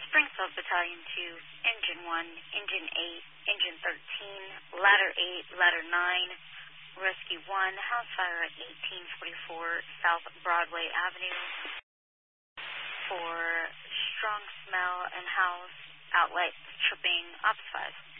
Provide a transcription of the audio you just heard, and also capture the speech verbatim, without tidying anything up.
Springfield Battalion two, Engine one, Engine eight, Engine thirteen, Ladder eight, Ladder nine, Rescue one, house fire at eighteen forty-four South Broadway Avenue. For strong smell and house outlet tripping, Ops five.